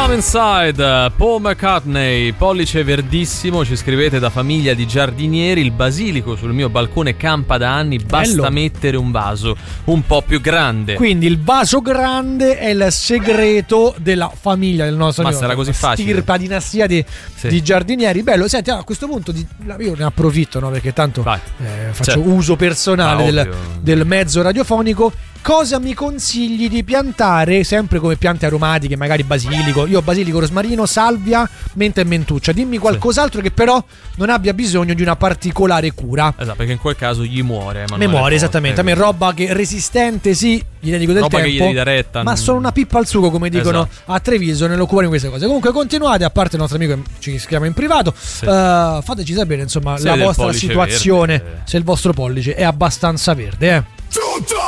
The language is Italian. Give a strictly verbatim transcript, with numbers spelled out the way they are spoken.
Come Inside, Paul McCartney, pollice verdissimo, ci scrivete da famiglia di giardinieri, il basilico sul mio balcone campa da anni, basta Bello. mettere un vaso un po' più grande. Quindi il vaso grande è il segreto della famiglia del nostro Ma amico, sarà così facile? stirpa dinastia di, Sì. di giardinieri. Bello, senti, a questo punto di, io ne approfitto, no, perché tanto Vai. eh, faccio Certo. uso personale Ah, del, ovvio. del mezzo radiofonico. Cosa mi consigli di piantare, sempre come piante aromatiche, magari basilico? Io ho basilico, rosmarino, salvia, menta e mentuccia. Dimmi qualcos'altro che però non abbia bisogno di una particolare cura. Esatto, perché in quel caso gli muore. Me muore, esattamente. A me roba che resistente, sì, gli dedico del Roba che tempo, gli devi dare retta, ma non- sono una pippa al sugo, come dicono Esatto. a Treviso, nell'occupare di queste cose. Comunque continuate, a parte il nostro amico che ci scriviamo in privato, Sì. eh, fateci sapere insomma Se la del vostra pollice situazione, verde. se il vostro pollice è abbastanza verde, eh. Tutto